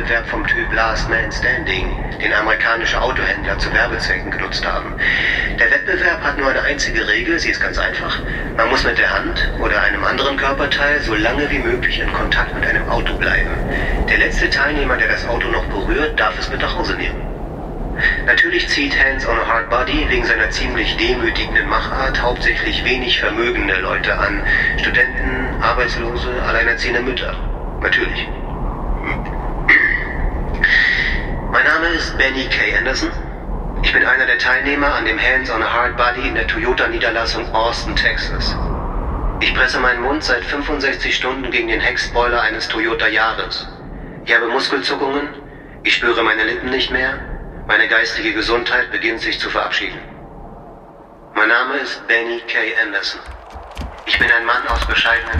Wettbewerb vom Typ Last Man Standing, den amerikanische Autohändler zu Werbezwecken genutzt haben. Der Wettbewerb hat nur eine einzige Regel, sie ist ganz einfach. Man muss mit der Hand oder einem anderen Körperteil so lange wie möglich in Kontakt mit einem Auto bleiben. Der letzte Teilnehmer, der das Auto noch berührt, darf es mit nach Hause nehmen. Natürlich zieht Hands on a Hard Body wegen seiner ziemlich demütigenden Machart hauptsächlich wenig vermögende Leute an. Studenten, Arbeitslose, alleinerziehende Mütter. Natürlich. Mein Name ist Benny K. Anderson. Ich bin einer der Teilnehmer an dem Hands on a Hard Body in der Toyota-Niederlassung Austin, Texas. Ich presse meinen Mund seit 65 Stunden gegen den Heckspoiler eines Toyota Yaris. Ich habe Muskelzuckungen, ich spüre meine Lippen nicht mehr. Meine geistige Gesundheit beginnt sich zu verabschieden. Mein Name ist Benny K. Anderson. Ich bin ein Mann aus bescheidenen